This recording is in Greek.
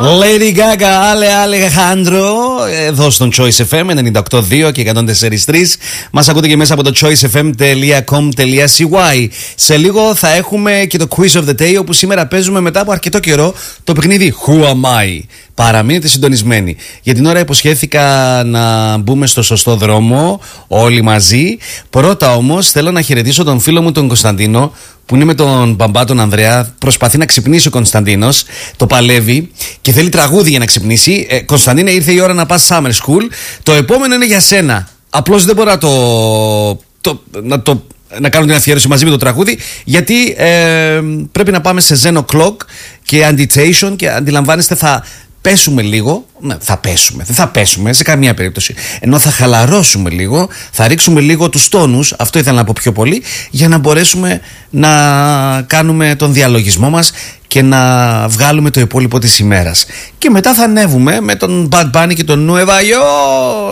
Lady Gaga, Ale Alejandro, εδώ στον Choice FM 98.2 και 104.3. Μας ακούτε και μέσα από το choicefm.com.cy. Σε λίγο θα έχουμε και το Quiz of the Day, όπου σήμερα παίζουμε μετά από αρκετό καιρό το παιχνίδι Who Am I. Παραμείνετε συντονισμένοι. Για την ώρα υποσχέθηκα να μπούμε στο σωστό δρόμο όλοι μαζί. Πρώτα όμως θέλω να χαιρετήσω τον φίλο μου τον Κωνσταντίνο, που είναι με τον μπαμπά τον Ανδρέα. Προσπαθεί να ξυπνήσει ο Κωνσταντίνος, το παλεύει και θέλει τραγούδι για να ξυπνήσει. Κωνσταντίνε, ήρθε η ώρα να πας summer school. Το επόμενο είναι για σένα. Απλώς δεν μπορώ να κάνω την αφιέρωση μαζί με το τραγούδι, γιατί πρέπει να πάμε σε Zen O'Clock και Anditation, και αντιλαμβάνεστε θα πέσουμε λίγο. Ναι, θα πέσουμε, δεν θα πέσουμε σε καμία περίπτωση. Ενώ θα χαλαρώσουμε λίγο, θα ρίξουμε λίγο τους τόνους, αυτό ήθελα να πω πιο πολύ, για να μπορέσουμε να κάνουμε τον διαλογισμό μας και να βγάλουμε το υπόλοιπο της ημέρας. Και μετά θα ανέβουμε με τον Bad Bunny και τον Nueva York.